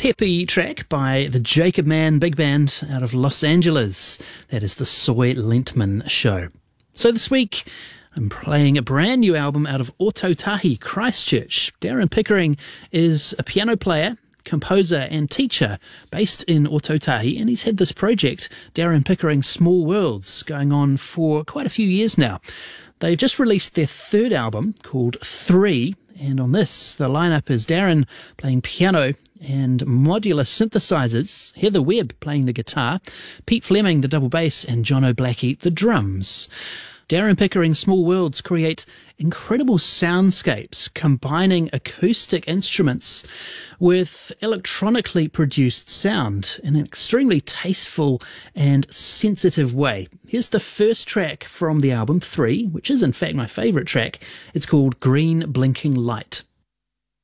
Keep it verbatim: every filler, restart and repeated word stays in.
peppy track by the Jacob Mann Big Band out of Los Angeles. That is the Soy Lentman Show. So this week, I'm playing a brand new album out of Ōtautahi, Christchurch. Darren Pickering is a piano player, composer and teacher based in Ōtautahi, and he's had this project, Darren Pickering Small Worlds, going on for quite a few years now. They've just released their third album called Three, and on this, the lineup is Darren playing piano and modular synthesizers, Heather Webb playing the guitar, Pete Fleming the double bass, and Jono Blackie the drums. Darren Pickering's Small Worlds create incredible soundscapes, combining acoustic instruments with electronically produced sound in an extremely tasteful and sensitive way. Here's the first track from the album, Three, which is in fact my favourite track. It's called Green Blinking Light.